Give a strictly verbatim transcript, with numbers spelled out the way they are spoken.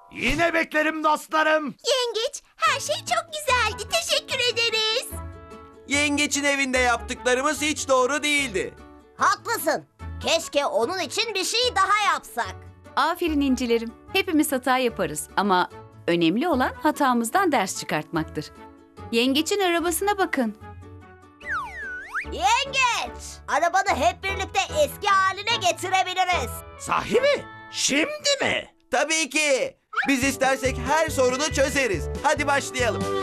Yine beklerim dostlarım. Yengeç, her şey çok güzeldi. Teşekkür ederiz. Yengeçin evinde yaptıklarımız hiç doğru değildi. Haklısın. Keşke onun için bir şey daha yapsak. Aferin incilerim. Hepimiz hata yaparız ama önemli olan hatamızdan ders çıkartmaktır. Yengeçin arabasına bakın. Yengeç, arabanı hep birlikte eski haline getirebiliriz. Sahi mi? Şimdi mi? Tabii ki. Biz istersek her sorunu çözeriz. Hadi başlayalım.